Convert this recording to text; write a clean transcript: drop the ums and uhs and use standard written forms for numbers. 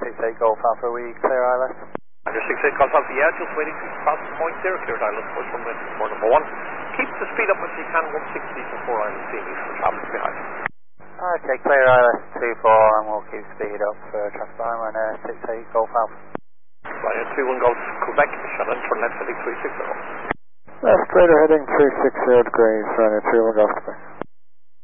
68 Golf Alpha, we clear ILS. Under 68 Golf Alpha, yeah, just waiting to pass the point there, cleared ILS push from number 1. Keep the speed up as you can, 160 before ILS seeing you for traffic behind. Okay, clear ILS 24 and we'll keep speed up for traffic behind, we're on 68 Golf Alpha. Right, 21 Golf Quebec, Shannon, turn left heading 360. Left, radar heading 360 degrees, running 21 Golf Quebec.